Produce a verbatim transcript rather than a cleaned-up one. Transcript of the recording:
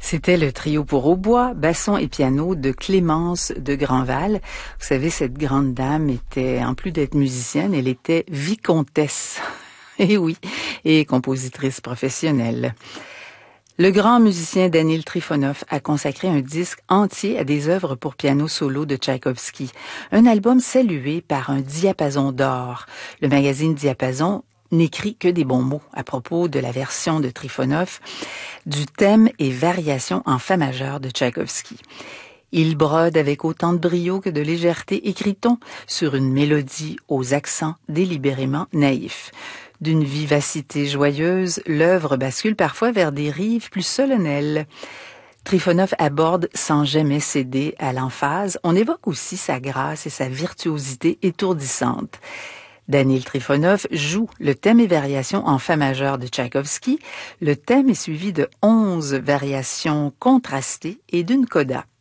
C'était le trio pour hautbois, basson et piano de Clémence de Grandval. Vous savez, cette grande dame était, en plus d'être musicienne, elle était vicomtesse. Et oui, et compositrice professionnelle. Le grand musicien Danil Trifonov a consacré un disque entier à des œuvres pour piano solo de Tchaïkovski. Un album salué par un diapason d'or. Le magazine Diapason n'écrit que des bons mots à propos de la version de Trifonov du thème et variations en fa majeur de Tchaïkovski. Il brode avec autant de brio que de légèreté, écrit-on, sur une mélodie aux accents délibérément naïfs. D'une vivacité joyeuse, l'œuvre bascule parfois vers des rives plus solennelles. Trifonov aborde sans jamais céder à l'emphase. On évoque aussi sa grâce et sa virtuosité étourdissante. Danil Trifonov joue le thème et variations en fa majeur de Tchaïkovski. Le thème est suivi de onze variations contrastées et d'une coda.